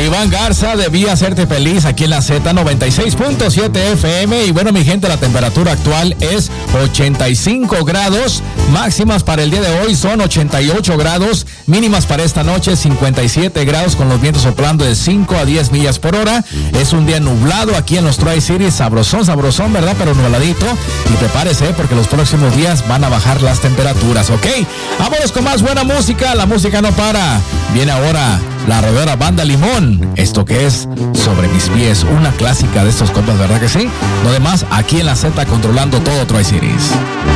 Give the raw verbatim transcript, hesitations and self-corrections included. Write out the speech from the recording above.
Iván Garza, debía hacerte feliz aquí en la Z noventa y seis punto siete F M. Y bueno, mi gente, la temperatura actual es ochenta y cinco grados. Máximas para el día de hoy son ochenta y ocho grados. Mínimas para esta noche cincuenta y siete grados, con los vientos soplando de cinco a diez millas por hora. Es un día nublado aquí en los Tri-Cities. Sabrosón, sabrosón, ¿verdad? Pero nubladito. Y prepárese porque los próximos días van a bajar las temperaturas, ¿ok? Vámonos con más buena música. La música no para. Viene ahora la arrolladora Banda Limón. Esto que es Sobre Mis Pies, una clásica de estos compas, ¿verdad que sí? Lo demás aquí en la Z, controlando todo Tri-Cities.